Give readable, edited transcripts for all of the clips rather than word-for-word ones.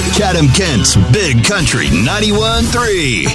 Chatham-Kent's Big Country 91.3.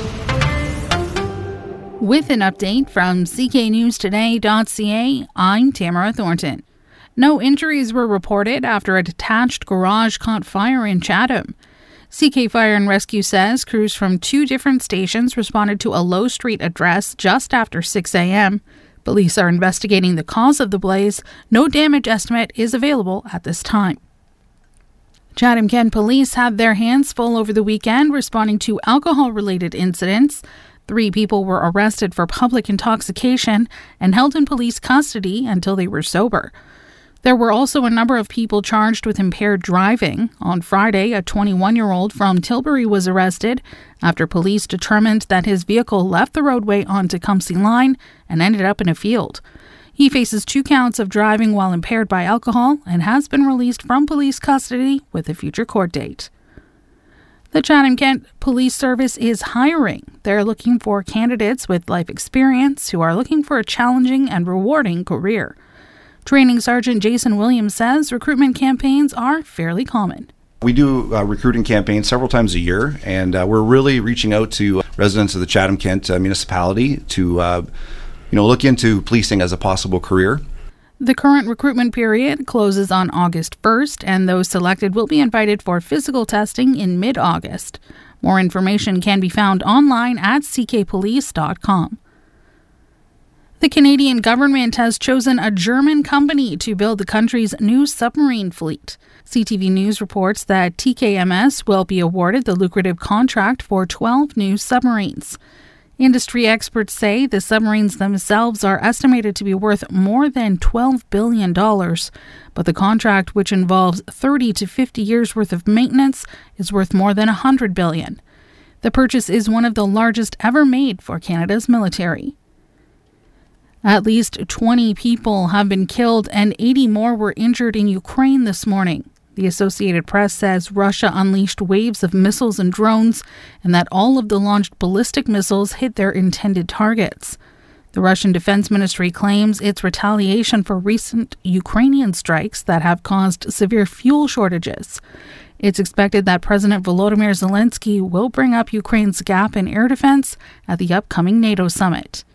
With an update from cknewstoday.ca, I'm Tamara Thornton. No injuries were reported after a detached garage caught fire in Chatham. CK Fire and Rescue says crews from 2 different stations responded to a Low Street address just after 6 a.m. Police are investigating the cause of the blaze. No damage estimate is available at this time. Chatham-Kent police had their hands full over the weekend responding to alcohol-related incidents. 3 people were arrested for public intoxication and held in police custody until they were sober. There were also a number of people charged with impaired driving. On Friday, a 21-year-old from Tilbury was arrested after police determined that his vehicle left the roadway on Tecumseh Line and ended up in a field. He faces 2 counts of driving while impaired by alcohol and has been released from police custody with a future court date. The Chatham-Kent Police Service is hiring. They're looking for candidates with life experience who are looking for a challenging and rewarding career. Training Sergeant Jason Williams says recruitment campaigns are fairly common. We do recruiting campaigns several times a year, and we're really reaching out to residents of the Chatham-Kent municipality to look into policing as a possible career. The current recruitment period closes on August 1st, and those selected will be invited for physical testing in mid-August. More information can be found online at ckpolice.com. The Canadian government has chosen a German company to build the country's new submarine fleet. CTV News reports that TKMS will be awarded the lucrative contract for 12 new submarines. Industry experts say the submarines themselves are estimated to be worth more than $12 billion, but the contract, which involves 30 to 50 years worth of maintenance, is worth more than $100 billion. The purchase is one of the largest ever made for Canada's military. At least 20 people have been killed and 80 more were injured in Ukraine this morning. The Associated Press says Russia unleashed waves of missiles and drones and that all of the launched ballistic missiles hit their intended targets. The Russian Defense Ministry claims it's retaliation for recent Ukrainian strikes that have caused severe fuel shortages. It's expected that President Volodymyr Zelensky will bring up Ukraine's gap in air defense at the upcoming NATO summit.